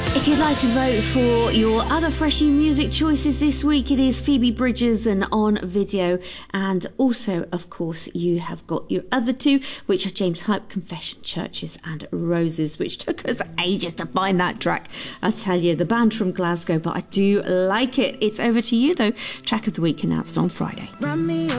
If you'd like to vote for your other Fresh New music choices this week, it is Phoebe Bridgers and On Video. And also, of course, you have got your other two, which are James Hype, Confession, Churches and Roses, which took us ages to find that track. I tell you, the band from Glasgow, but I do like it. It's over to you, though. Track of the week announced on Friday. Run me